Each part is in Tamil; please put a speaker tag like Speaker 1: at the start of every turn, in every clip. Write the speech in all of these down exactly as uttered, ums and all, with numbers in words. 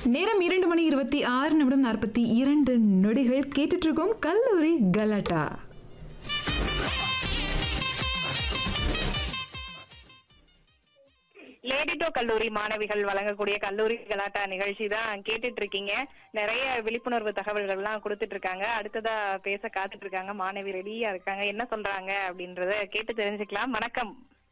Speaker 1: நேரம் இரண்டு மணி இருபத்தி ஆறு நிமிடம் நாற்பத்தி இரண்டு நொடிகள் கேட்டுட்டு இருக்கோம் கல்லூரி கலாட்டா.
Speaker 2: லேடிடோ கல்லூரி மாணவிகள் வழங்கக்கூடிய கல்லூரி கலாட்டா நிகழ்ச்சி தான் கேட்டுட்டு இருக்கீங்க. நிறைய விழிப்புணர்வு தகவல்கள் எல்லாம் கொடுத்துட்டு இருக்காங்க. அடுத்ததா பேச காத்துட்டு இருக்காங்க. மாணவி ரெடியா இருக்காங்க. என்ன சொல்றாங்க அப்படின்றத கேட்டு தெரிஞ்சுக்கலாம். வணக்கம்.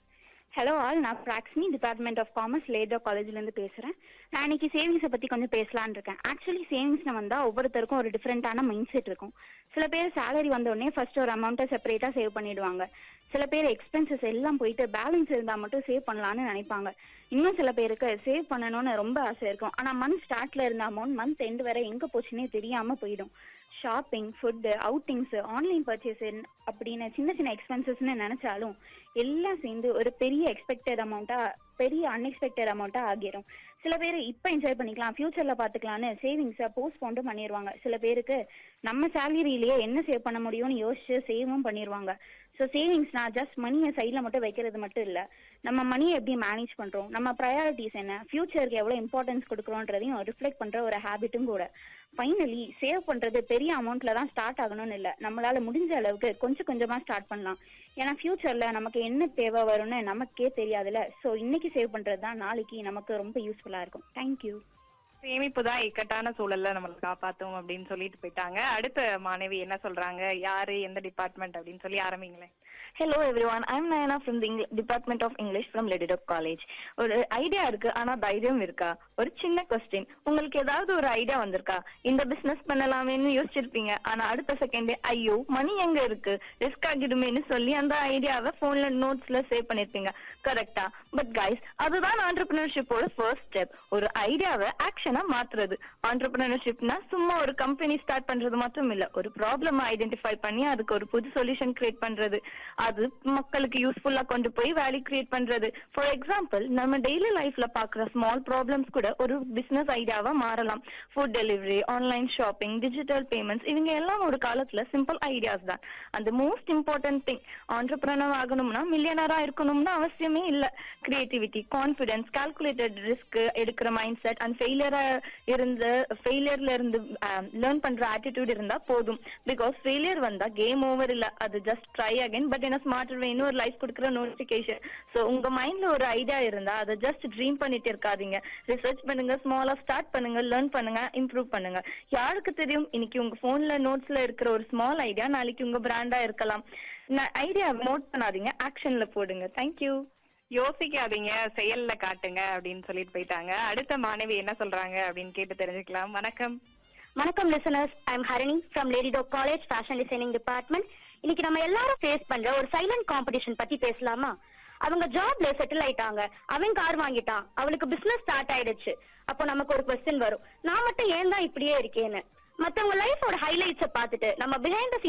Speaker 3: ஹலோ ஆல், நான் பிராக்ஸ்மி டிபார்ட்மெண்ட் ஆஃப் காமர்ஸ் லேடோ காலேஜ்ல இருந்து பேசுறேன். நான் இன்னைக்கு சேவிங்ஸை பத்தி கொஞ்சம் பேசலான்னு இருக்கேன். ஆக்சுவலி சேவிங்ஸ்ல வந்தா ஒவ்வொருத்தருக்கும் ஒரு டிஃப்ரெண்டான மைண்ட் செட் இருக்கும். சில பேர் சேலரி வந்த உடனே ஃபர்ஸ்ட் ஒரு அமௌண்ட்டை செப்பரேட்டா சேவ் பண்ணிடுவாங்க. சில பேர் எக்ஸ்பென்சஸ் எல்லாம் போயிட்டு பேலன்ஸ் இருந்தா மட்டும் சேவ் பண்ணலாம்னு நினைப்பாங்க. இன்னும் சில பேருக்கு சேவ் பண்ணணும்னு ரொம்ப ஆசை இருக்கும். ஆனா மந்த் ஸ்டார்ட்ல இருந்த அமௌண்ட் மந்த் எண்ட் வரை எங்க போச்சுன்னே தெரியாம போயிடும். Shopping, food, outings, online purchase அப்படின்னு சின்ன சின்ன எக்ஸ்பென்சஸ்ன்னு நினைச்சாலும் எல்லாம் சேர்ந்து ஒரு பெரிய எக்ஸ்பெக்டட் அமௌண்ட்டா பெரிய அன்எக்ஸ்பெக்டட் அமௌண்ட்டா ஆகிரும். சில பேர் இப்ப என்ஜாய் பண்ணிக்கலாம், ஃபியூச்சர்ல பாத்துக்கலாம்னு சேவிங்ஸை போஸ்ட்போன் பண்ணிடுவாங்க. சில பேருக்கு நம்ம சேலரியிலேயே என்ன சேவ் பண்ண முடியும்னு யோசிச்சு சேவும் பண்ணிடுவாங்க. ஸோ சேவிங்ஸ்னா ஜஸ்ட் மணியை சைட்ல மட்டும் வைக்கிறது மட்டும் இல்ல, நம்ம மணியை எப்படி மேனேஜ் பண்றோம், நம்ம ப்ரையாரிட்டிஸ் என்ன, ஃபியூச்சருக்கு எவ்வளவு இம்பார்ட்டன்ஸ் கொடுக்குறோன்றதையும் ரிஃப்ளெக்ட் பண்ற ஒரு ஹேபிட்டும் கூட. ஃபைனலி சேவ் பண்றது பெரிய அமௌண்ட்ல தான் ஸ்டார்ட் ஆகணும்னு இல்ல, நம்மளால முடிஞ்ச அளவுக்கு கொஞ்சம் கொஞ்சமா ஸ்டார்ட் பண்ணலாம். ஏன்னா ஃபியூச்சர்ல நமக்கு என்ன தேவை வரும்னு நமக்கே தெரியாதுல்ல. ஸோ இன்னைக்கு சேவ் பண்றது தான் நாளைக்கு நமக்கு ரொம்ப யூஸ்ஃபுல்லா இருக்கும். தேங்க்யூ.
Speaker 2: சேமிப்பு தான் இக்கட்டான சூழல்ல நம்மளை காப்பாத்தும் அப்படின்னு சொல்லிட்டு போயிட்டாங்க. அடுத்த மாணவி என்ன சொல்றாங்க, யாரு எந்த டிபார்ட்மெண்ட் அப்படின்னு சொல்லி ஆரம்பிங்களேன்.
Speaker 4: Hello everyone, I'm Nayana from the Eng- Department of English from Ladydog College. ஒரு ஐடியா இருக்கு, ஆனா தைரியம் இருக்கா? ஒரு சின்ன கொஸ்டின், உங்களுக்கு ஏதாவது ஒரு ஐடியா வந்திருக்கா? இந்த பிசினஸ் பண்ணலாமேன்னு யோசிச்சிருப்பீங்க, ஆனா அடுத்த செகண்ட் ஐயோ மணி எங்க இருக்கு, ரிஸ்க் ஆகிடுமேன்னு சொல்லி அந்த ஐடியாவை போன்ல நோட்ஸ்ல சேவ் பண்ணிருப்பீங்க. கரெக்டா? பட் கைஸ், அதுதான் ஆண்டர்பிரினர்ஷிப்போட ஃபர்ஸ்ட் ஸ்டெப். ஒரு ஐடியாவை ஆக்ஷனா மாத்துறது. ஆண்டர்பிரினர்ஷிப்னா சும்மா ஒரு கம்பெனி ஸ்டார்ட் பண்றது மட்டும் இல்ல, ஒரு ப்ராப்ளம் ஐடென்டிஃபை பண்ணி அதுக்கு ஒரு புது சொல்யூஷன் கிரியேட் பண்றது, அது மக்களுக்கு யூஸ்ஃபுல்லா கொண்டு போய் வேல்யூ கிரியேட் பண்றது. ஃபார் எக்ஸாம்பிள், நம்ம டெய்லி லைஃப்ல பாக்குற ஸ்மால் ப்ராப்ளம்ஸ் கூட ஒரு பிசினஸ் ஐடியாவா மாறலாம். Food delivery, online shopping, digital payments, இவங்க எல்லாம் ஒரு காலத்துல சிம்பிள் ஐடியாஸ் தான். அந்த மோஸ்ட் இம்பார்ட்டன்ட் திங், ஆண்டர்பிரினர் ஆகணும்னா மில்லியனரா இருக்கணும்னு அவசியமே இல்ல. கிரியேட்டிவிட்டி, கான்பிடன்ஸ், கால்குலேட்டட் ரிஸ்க் எடுக்கிற மைண்ட் செட் அண்ட் ஃபெயிலியரா இருந்து ஃபெயிலியர்ல இருந்து லேர்ன் பண்ற ஆட்டிடியூட் இருந்தா போதும். பிகாஸ் ஃபெயிலியர் வந்தா கேம் ஓவர் இல்ல, அது ஜஸ்ட் ட்ரை அகைன் பட் என்ன ஸ்மார்ட்டர் வேணும் ஒரு லைஃப் கொடுக்குற நோட்டிபிகேஷன். சோ உங்க மைண்ட்ல ஒரு ஐடியா இருந்தா அதை ஜஸ்ட் ட்ரீம் பண்ணிட்டு இருக்காதீங்க. ரிசர்ச் பண்ணுங்க, ஸ்மாலா ஸ்டார்ட் பண்ணுங்க, லேர்ன் பண்ணுங்க, இம்ப்ரூவ் பண்ணுங்க. யாருக்கு தெரியும், இன்னைக்கு உங்க போன்ல நோட்ஸ்ல இருக்கிற ஒரு ஸ்மால் ஐடியா நாளைக்கு உங்க பிராண்டா இருக்கலாம். ஐடியா நோட் பண்ணாதீங்க, ஆக்ஷன்ல போடுங்க. தேங்க்யூ.
Speaker 2: யோசிக்காதீங்க, செயல்ல காட்டுங்க அப்படின்னு சொல்லிட்டு போயிட்டாங்க. அடுத்த மாணவி என்ன சொல்றாங்க அப்படின்னு கேட்டு தெரிஞ்சுக்கலாம். வணக்கம்.
Speaker 3: வணக்கம் listeners, I am Harini from லேடிடோ college fashion designing department. இன்னைக்கு நம்ம எல்லாரும் ஃபேஸ் பண்ற ஒரு சைலண்ட் காம்படிஷன் பத்தி பேசலாமா? அவங்க ஜாப்ல செட்டில் ஆயிட்டாங்க, அவன் கார் வாங்கிட்டான், அவளுக்கு பிசினஸ் ஸ்டார்ட் ஆயிடுச்சு. அப்போ நமக்கு ஒரு கொஸ்டின் வரும், நான் மட்டும் ஏன் தான் இப்படியே இருக்கேன்னு. மத்தவங்க லைஃபோட ஹைலைட்ஸை பார்த்துட்டு நம்ம பிஹைண்ட் த